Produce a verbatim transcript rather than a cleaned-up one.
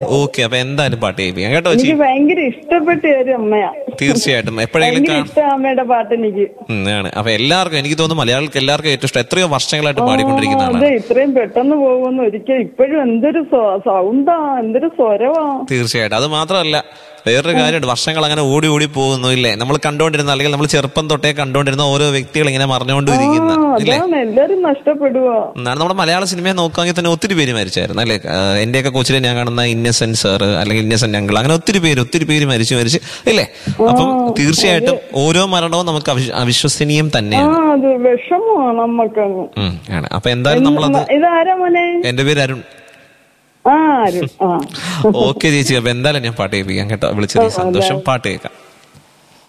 Okay, അപ്പൊ എന്തായാലും പാട്ട് കേൾപ്പിക്കാം കേട്ടോ ചേച്ചി. എനിക്ക് ഭയങ്കര ഇഷ്ടപ്പെട്ട ഒരു അമ്മയാ. തീർച്ചയായിട്ടും എപ്പോഴെങ്കിലും ഭയങ്കര ഇഷ്ടം അമ്മയുടെ പാട്ട് എനിക്ക്. ആണ്. അപ്പൊ എല്ലാവർക്കും എനിക്ക് തോന്നുന്നു മലയാളികൾക്ക് എല്ലാവർക്കും ഏറ്റവും ഇഷ്ടം. എത്രയോ വർഷങ്ങളായിട്ട് അതെ, പാടിക്കൊണ്ടിരിക്കുന്നതാണ്. ഇത്രയും പെട്ടെന്ന് പോകുമെന്ന് ഒരിക്കലും. ഇപ്പോഴും എന്തൊരു സൗണ്ടാ, എന്തൊരു സ്വരവാ. തീർച്ചയായിട്ടും. അത് മാത്രമല്ല വേറൊരു കാര്യമുണ്ട്, വർഷങ്ങൾ അങ്ങനെ ഓടി ഓടി പോകുന്നു ഇല്ലേ, നമ്മൾ കണ്ടുകൊണ്ടിരുന്ന അല്ലെങ്കിൽ നമ്മൾ ചെറുപ്പം തൊട്ടേ കണ്ടുകൊണ്ടിരുന്ന ഓരോ വ്യക്തികൾ ഇങ്ങനെ മറിഞ്ഞുകൊണ്ടിരിക്കുന്ന ഇല്ലേ, എല്ലാരും നഷ്ടപ്പെടുക. എന്നാണ് നമ്മുടെ മലയാള സിനിമയെ നോക്കുകയാണെങ്കിൽ തന്നെ ഒത്തിരി പേര് മരിച്ചായിരുന്നു അല്ലെ. എന്റെയൊക്കെ കൊച്ചിലെ ഞാൻ കാണുന്ന ഇന്നസെന്റ് സാറ് അല്ലെങ്കിൽ ഇന്നസെന്റ് അങ്കിൾ, അങ്ങനെ ഒത്തിരി പേര് ഒത്തിരി പേര് മരിച്ചു മരിച്ച് ഇല്ലേ. അപ്പം തീർച്ചയായിട്ടും ഓരോ മരണവും നമുക്ക് അവിശ്വസനീയം തന്നെയാണ്. വിഷമമാണ് നമുക്ക്. അപ്പൊ എന്തായാലും നമ്മളത്. ഇതാരാ മോനെ? എന്റെ പേര് അരുൺ. ഓക്കെ ചേച്ചി, അപ്പൊ എന്തായാലും ഞാൻ പാട്ട് കേൾപ്പിക്കാം കേട്ടോ. വിളിച്ചത് സന്തോഷം. പാട്ട് കേൾക്കാം.